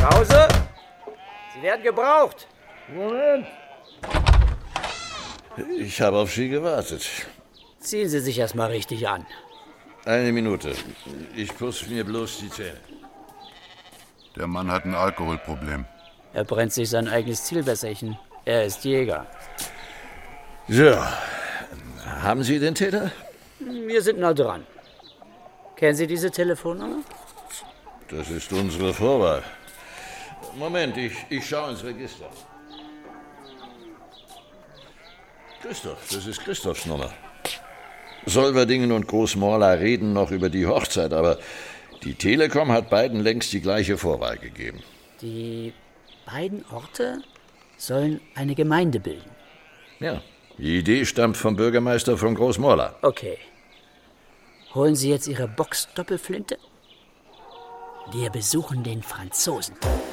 Krause? Sie werden gebraucht. Moment. Ich habe auf Sie gewartet. Ziehen Sie sich erst mal richtig an. Eine Minute. Ich putze mir bloß die Zähne. Der Mann hat ein Alkoholproblem. Er brennt sich sein eigenes Zielwässerchen. Er ist Jäger. So. Haben Sie den Täter? Wir sind nah dran. Kennen Sie diese Telefonnummer? Das ist unsere Vorwahl. Moment, ich schaue ins Register. Christoph, das ist Christophs Nummer. Solverdingen und Großmorla reden noch über die Hochzeit, aber die Telekom hat beiden längst die gleiche Vorwahl gegeben. Die beiden Orte sollen eine Gemeinde bilden. Ja, die Idee stammt vom Bürgermeister von Großmorla. Okay. Holen Sie jetzt Ihre Boxdoppelflinte? Wir besuchen den Franzosen.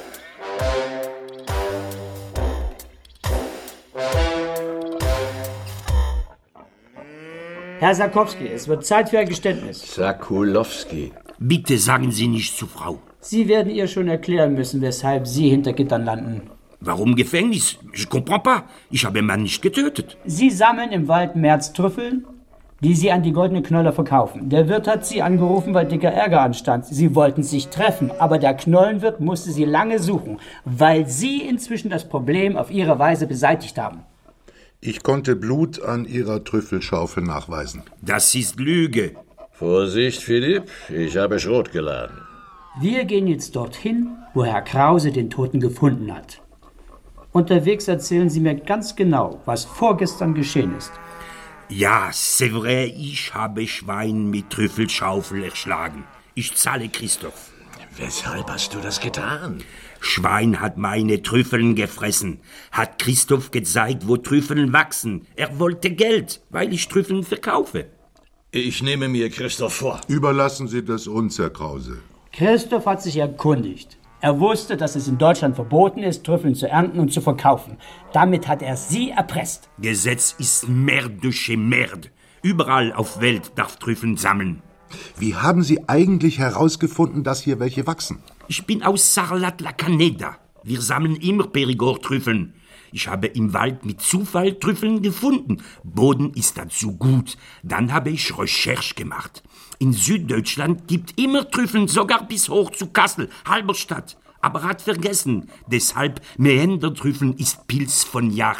Herr Sarkowski, es wird Zeit für ein Geständnis. Sakulowski. Bitte sagen Sie nicht zu Frau. Sie werden ihr schon erklären müssen, weshalb Sie hinter Gittern landen. Warum Gefängnis? Ich comprends pas. Ich habe Mann nicht getötet. Sie sammeln im Wald Märztrüffel, die Sie an die Goldene Knolle verkaufen. Der Wirt hat Sie angerufen, weil dicker Ärger anstand. Sie wollten sich treffen, aber der Knollenwirt musste Sie lange suchen, weil Sie inzwischen das Problem auf Ihre Weise beseitigt haben. Ich konnte Blut an Ihrer Trüffelschaufel nachweisen. Das ist Lüge. Vorsicht, Philipp, ich habe Schrot geladen. Wir gehen jetzt dorthin, wo Herr Krause den Toten gefunden hat. Unterwegs erzählen Sie mir ganz genau, was vorgestern geschehen ist. Ja, c'est vrai, ich habe Schwein mit Trüffelschaufel erschlagen. Ich zahle Christoph. Weshalb hast du das getan? Schwein hat meine Trüffeln gefressen. Hat Christoph gezeigt, wo Trüffeln wachsen. Er wollte Geld, weil ich Trüffeln verkaufe. Ich nehme mir Christoph vor. Überlassen Sie das uns, Herr Krause. Christoph hat sich erkundigt. Er wusste, dass es in Deutschland verboten ist, Trüffeln zu ernten und zu verkaufen. Damit hat er Sie erpresst. Gesetz ist Merde de chez Merde. Überall auf Welt darf Trüffeln sammeln. Wie haben Sie eigentlich herausgefunden, dass hier welche wachsen? Ich bin aus Sarlat-la-Caneda. Wir sammeln immer Perigord-Trüffeln. Ich habe im Wald mit Zufall Trüffeln gefunden. Boden ist dazu gut. Dann habe ich Recherche gemacht. In Süddeutschland gibt immer Trüffeln, sogar bis hoch zu Kassel, Halberstadt. Aber hat vergessen, deshalb Mähendertrüffeln ist Pilz von Jahr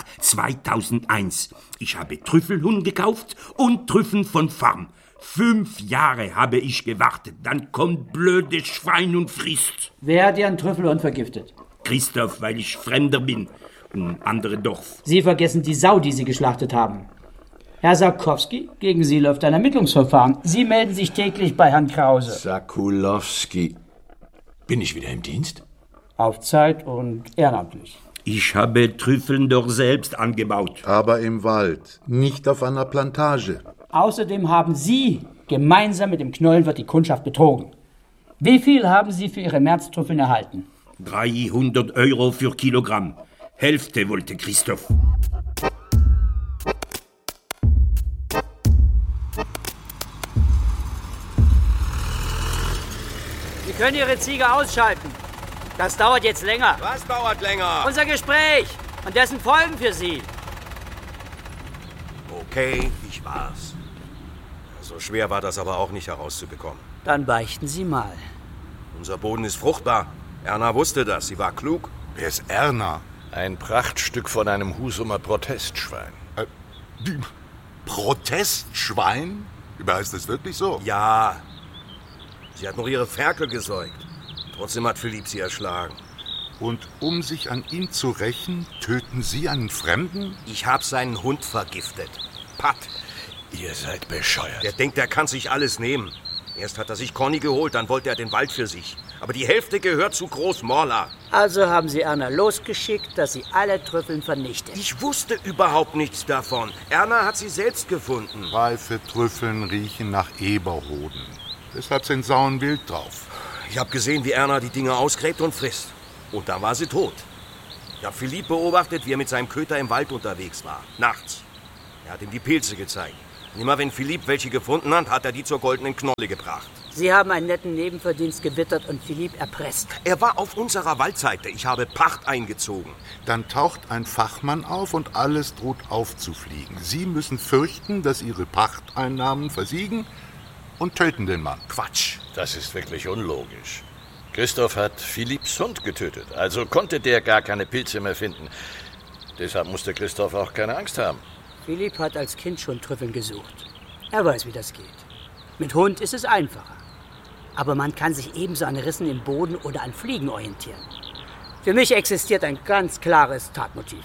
2001. Ich habe Trüffelhuhn gekauft und Trüffeln von Farm. 5 Jahre habe ich gewartet. Dann kommt blödes Schwein und frisst. Wer hat Ihren Trüffelhund vergiftet? Christoph, weil ich Fremder bin. Und andere Dorf. Sie vergessen die Sau, die Sie geschlachtet haben. Herr Sarkowski, gegen Sie läuft ein Ermittlungsverfahren. Sie melden sich täglich bei Herrn Krause. Sakulowski. Bin ich wieder im Dienst? Auf Zeit und ehrenamtlich. Ich habe Trüffeln doch selbst angebaut. Aber im Wald, nicht auf einer Plantage. Außerdem haben Sie gemeinsam mit dem Knollenwirt die Kundschaft betrogen. Wie viel haben Sie für Ihre Märztrüffeln erhalten? 300 € für Kilogramm. Hälfte wollte Christoph. Sie können Ihre Ziege ausschalten. Das dauert jetzt länger. Was dauert länger? Unser Gespräch und dessen Folgen für Sie. Okay, ich war's. So schwer war das aber auch nicht herauszubekommen. Dann beichten Sie mal. Unser Boden ist fruchtbar. Erna wusste das, sie war klug. Wer ist Erna? Ein Prachtstück von einem Husumer Protestschwein. Die Protestschwein? Heißt das wirklich so? Ja, sie hat noch ihre Ferkel gesäugt. Trotzdem hat Philipp sie erschlagen. Und um sich an ihn zu rächen, töten Sie einen Fremden? Ich hab seinen Hund vergiftet. Pat. Ihr seid bescheuert. Der denkt, er kann sich alles nehmen. Erst hat er sich Conny geholt, dann wollte er den Wald für sich. Aber die Hälfte gehört zu Großmorla. Also haben Sie Erna losgeschickt, dass sie alle Trüffeln vernichtet. Ich wusste überhaupt nichts davon. Erna hat sie selbst gefunden. Reife Trüffeln riechen nach Eberhoden. Deshalb sind Sauen wild drauf. Ich habe gesehen, wie Erna die Dinge ausgräbt und frisst. Und dann war sie tot. Ich habe Philipp beobachtet, wie er mit seinem Köter im Wald unterwegs war. Nachts. Er hat ihm die Pilze gezeigt. Und immer wenn Philipp welche gefunden hat, hat er die zur Goldenen Knolle gebracht. Sie haben einen netten Nebenverdienst gewittert und Philippe erpresst. Er war auf unserer Waldseite. Ich habe Pacht eingezogen. Dann taucht ein Fachmann auf und alles droht aufzufliegen. Sie müssen fürchten, dass Ihre Pachteinnahmen versiegen und töten den Mann. Quatsch. Das ist wirklich unlogisch. Christoph hat Philipps Hund getötet, also konnte der gar keine Pilze mehr finden. Deshalb musste Christoph auch keine Angst haben. Philippe hat als Kind schon Trüffeln gesucht. Er weiß, wie das geht. Mit Hund ist es einfacher. Aber man kann sich ebenso an Rissen im Boden oder an Fliegen orientieren. Für mich existiert ein ganz klares Tatmotiv.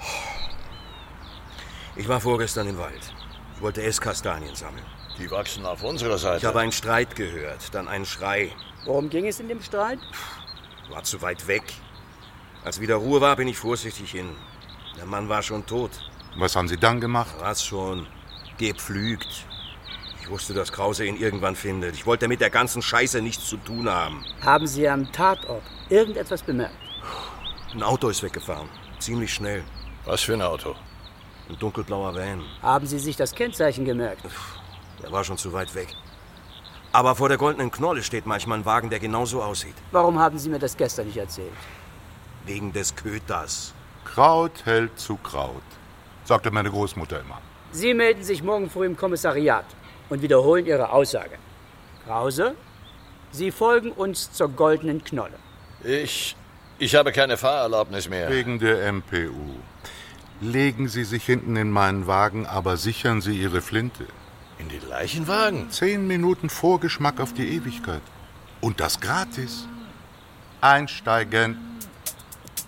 Ich war vorgestern im Wald. Ich wollte Esskastanien sammeln. Die wachsen auf unserer Seite. Ich habe einen Streit gehört, dann einen Schrei. Worum ging es in dem Streit? War zu weit weg. Als wieder Ruhe war, bin ich vorsichtig hin. Der Mann war schon tot. Was haben Sie dann gemacht? Was schon? Gepflügt. Ich wusste, dass Krause ihn irgendwann findet. Ich wollte mit der ganzen Scheiße nichts zu tun haben. Haben Sie am Tatort irgendetwas bemerkt? Ein Auto ist weggefahren. Ziemlich schnell. Was für ein Auto? Ein dunkelblauer Van. Haben Sie sich das Kennzeichen gemerkt? Der war schon zu weit weg. Aber vor der Goldenen Knolle steht manchmal ein Wagen, der genauso aussieht. Warum haben Sie mir das gestern nicht erzählt? Wegen des Köters. Kraut hält zu Kraut, sagte meine Großmutter immer. Sie melden sich morgen früh im Kommissariat und wiederholen Ihre Aussage. Krause, Sie folgen uns zur Goldenen Knolle. Ich habe keine Fahrerlaubnis mehr. Wegen der MPU. Legen Sie sich hinten in meinen Wagen, aber sichern Sie Ihre Flinte. In den Leichenwagen? 10 Minuten Vorgeschmack auf die Ewigkeit. Und das gratis. Einsteigen.